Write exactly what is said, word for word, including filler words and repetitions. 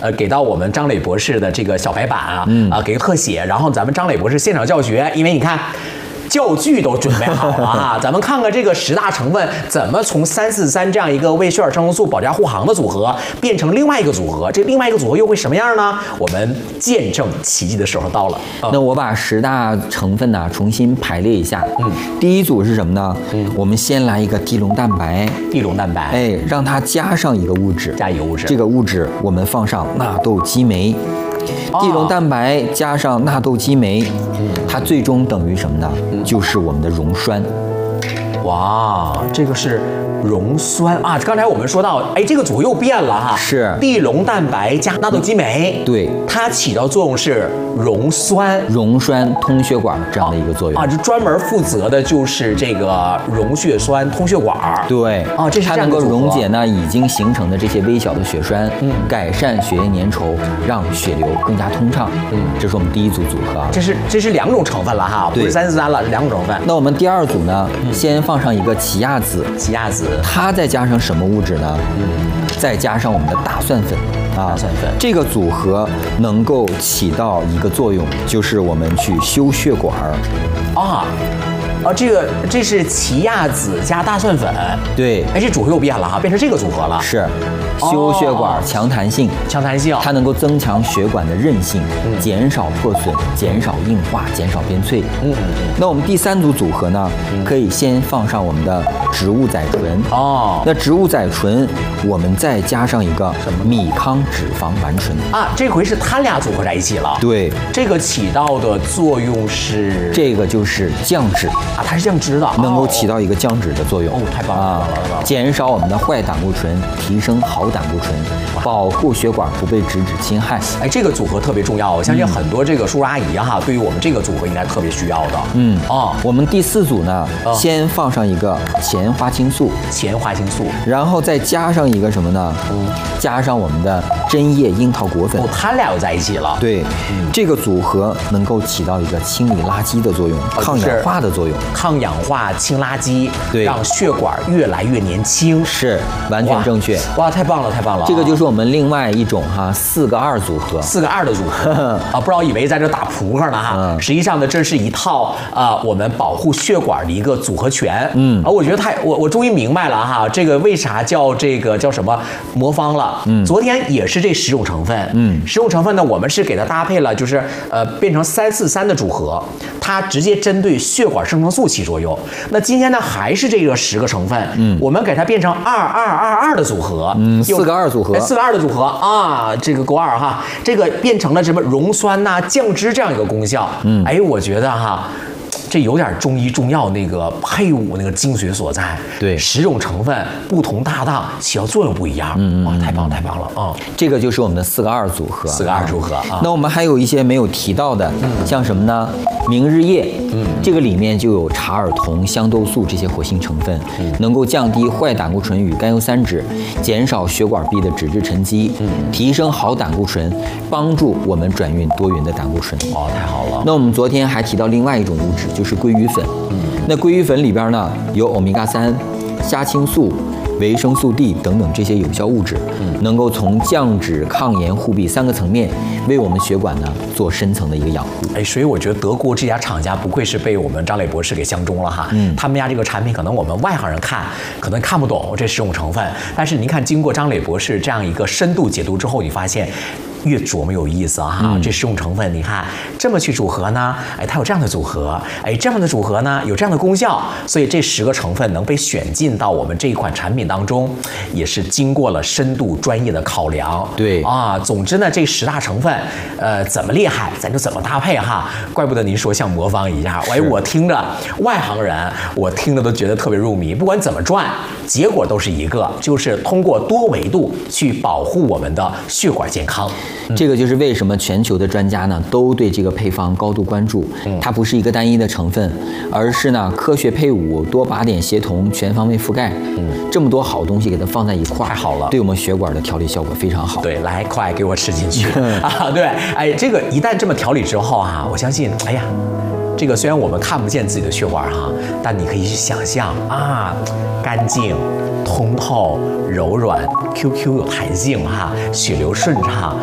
呃给到我们张磊博士的这个小白板啊，嗯、啊给个特写，然后咱们张磊博士现场教学，因为你看。教具都准备好了啊！咱们看看这个十大成分怎么从三四三这样一个为血管生成素保驾护航的组合变成另外一个组合，这另外一个组合又会什么样呢？我们见证奇迹的时候到了。 嗯、那我把十大成分呢重新排列一下。嗯，第一组是什么呢？嗯，我们先来一个地龙蛋白。 地龙蛋白， 哎，让它加上一个物质， 加一个物质。 这个物质我们放上纳豆激酶。地龙蛋白加上纳豆激酶，它最终等于什么呢？就是我们的溶栓。 哇，这个是溶栓啊！刚才我们说到，哎，这个组合又变了哈， 是地龙蛋白加纳豆激酶， 对， 它起到作用是溶栓、 溶栓通血管这样的一个作用啊，这专门负责的就是这个溶血栓通血管。 对， 啊，这是它能够溶解呢已经形成的这些微小的血栓，嗯，改善血液粘稠，让血流更加通畅。嗯，这是我们第一组组合。 这是这是两种成分了哈，不是三四三了，是两种成分。 那我们第二组呢，嗯、先放上一个奇亚籽， 奇亚籽， 它再加上什么物质呢？嗯，再加上我们的大蒜粉。啊， 大蒜粉这个组合能够起到一个作用，就是我们去修血管儿。 啊。啊，这个这是奇亚籽加大蒜粉， 对， 哎，这组合又变了哈，变成这个组合了。 是，修血管强弹性， 强弹性， 它能够增强血管的韧性，嗯、减少破损，减少硬化，减少变脆。嗯嗯嗯。那我们第三组组合呢，嗯、可以先放上我们的植物甾醇。哦，那植物甾醇，我们再加上一个什么米糠脂肪烷醇啊，这回是它俩组合在一起了。 对， 这个起到的作用是， 这个就是降脂。 啊，它是降脂的， 能够起到一个降脂的作用。 哦，太棒了，啊、太棒了！ 减少我们的坏胆固醇，提升好胆固醇，保护血管不被脂质侵害。 哎，这个组合特别重要，我相信很多这个叔叔阿姨哈，对于我们这个组合应该特别需要的。嗯，哦， 我们第四组呢，哦、先放上一个前花青素， 前花青素， 然后再加上一个什么呢？嗯，加上我们的针叶樱桃果粉。 哦，它俩又在一起了。 对，嗯、这个组合能够起到一个清理垃圾的作用，哦、抗氧化的作用。 抗氧化、清垃圾， 对， 让血管越来越年轻， 是完全正确。 哇，太棒了，太棒了！ 这个就是我们另外一种哈四个二组合， 四个二的组合啊，不知道以为在这打扑克呢哈，嗯、实际上呢，这是一套啊、呃、我们保护血管的一个组合拳。嗯啊，我觉得太我我终于明白了哈，这个为啥叫这个叫什么魔方了？嗯，昨天也是这十种成分，嗯，十种成分呢，我们是给它搭配了，就是呃变成三四三的组合，它直接针对血管生成素起作用。那今天呢，还是这个十个成分，嗯，我们给它变成二二二二的组合， 嗯，四个二组合， 四个二的组合啊，这个勾二哈，这个变成了什么溶栓呐、啊、降脂这样一个功效，嗯，哎，我觉得哈。这有点中医中药那个配伍那个精髓所在， 对， 十种成分不同搭档起到作用不一样，嗯哇，太棒太棒了啊！ 这个就是我们的四个二组合， 四个二组合啊。 那我们还有一些没有提到的，像什么呢？明日叶，嗯，这个里面就有茶尔酮、香豆素这些活性成分，嗯，能够降低坏胆固醇与甘油三酯，减少血管壁的脂质沉积，嗯，提升好胆固醇，帮助我们转运多余的胆固醇。 哦，太好了。 那我们昨天还提到另外一种物质，就是鲑鱼粉。嗯，那鲑鱼粉里边呢有欧米伽三、虾青素、维生素 D 等等这些有效物质，嗯，能够从降脂、抗炎、护壁三个层面，为我们血管呢做深层的一个养护。 哎，所以我觉得德国这家厂家不愧是被我们张磊博士给相中了哈。嗯，他们家这个产品可能我们外行人看可能看不懂这十种成分，但是您看经过张磊博士这样一个深度解读之后，你发现。越琢磨有意思啊！嗯、这十种成分，你看这么去组合呢，哎，它有这样的组合，哎，这样的组合呢有这样的功效，所以这十个成分能被选进到我们这一款产品当中，也是经过了深度专业的考量。 对啊，总之呢，这十大成分，呃，怎么厉害，咱就怎么搭配哈。怪不得您说像魔方一样，哎，我听着外行人，我听着都觉得特别入迷。不管怎么转，结果都是一个，就是通过多维度去保护我们的血管健康。 这个就是为什么全球的专家呢都对这个配方高度关注。它不是一个单一的成分，而是呢科学配伍、多靶点协同、全方位覆盖。嗯，这么多好东西给它放在一块儿， 太好了， 对我们血管的调理效果非常好。 对，来，快给我吃进去啊！对，哎，这个一旦这么调理之后啊，我相信，哎呀。这个虽然我们看不见自己的血管哈，但你可以去想象啊，干净、通透、柔软、Q Q 有弹性哈，血流顺畅，